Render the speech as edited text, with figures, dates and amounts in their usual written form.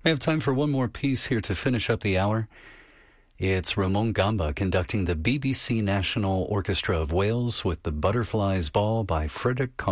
We have time for one more piece here to finish up the hour. It's Ramon Gamba conducting the BBC National Orchestra of Wales with the Butterflies Ball by Frederick